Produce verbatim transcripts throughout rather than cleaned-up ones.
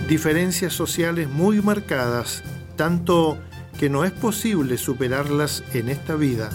diferencias sociales muy marcadas, tanto que no es posible superarlas en esta vida.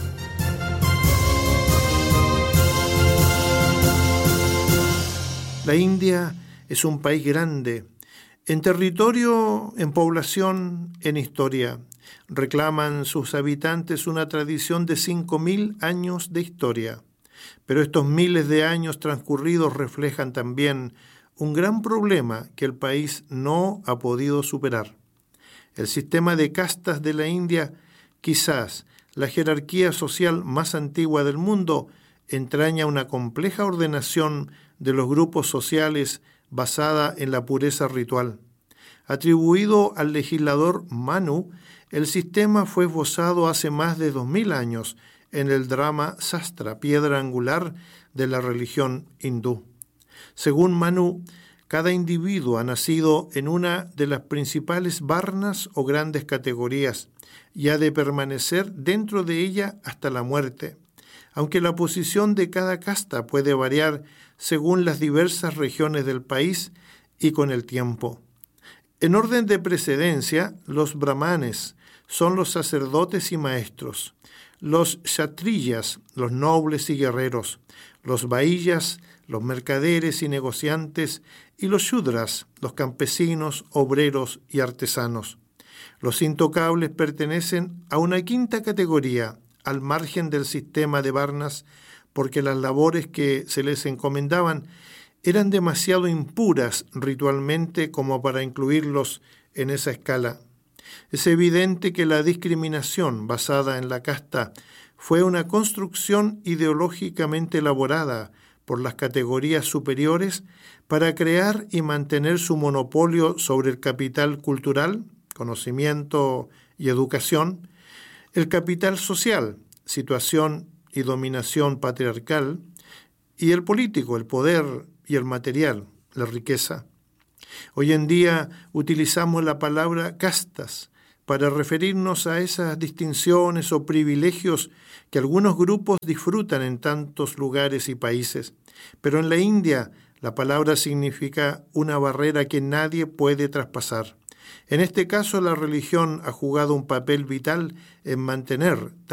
La India es un país grande, en territorio, en población, en historia. Reclaman sus habitantes una tradición de cinco mil años de historia. Pero estos miles de años transcurridos reflejan también un gran problema que el país no ha podido superar. El sistema de castas de la India, quizás la jerarquía social más antigua del mundo, entraña una compleja ordenación de los grupos sociales basada en la pureza ritual. Atribuido al legislador Manu, el sistema fue esbozado hace más de dos mil años en el drama Sastra, piedra angular de la religión hindú. Según Manu, cada individuo ha nacido en una de las principales varnas o grandes categorías y ha de permanecer dentro de ella hasta la muerte, aunque la posición de cada casta puede variar según las diversas regiones del país y con el tiempo. En orden de precedencia, los brahmanes son los sacerdotes y maestros, los kshatriyas, los nobles y guerreros, los vaiyas, los mercaderes y negociantes, y los shudras, los campesinos, obreros y artesanos. Los intocables pertenecen a una quinta categoría, al margen del sistema de varnas, porque las labores que se les encomendaban eran demasiado impuras ritualmente como para incluirlos en esa escala. Es evidente que la discriminación basada en la casta fue una construcción ideológicamente elaborada por las categorías superiores para crear y mantener su monopolio sobre el capital cultural, conocimiento y educación, el capital social, situación y dominación patriarcal, y el político, el poder y el material, la riqueza. Hoy en día utilizamos la palabra castas para referirnos a esas distinciones o privilegios que algunos grupos disfrutan en tantos lugares y países. Pero en la India la palabra significa una barrera que nadie puede traspasar. En este caso la religión ha jugado un papel vital en mantener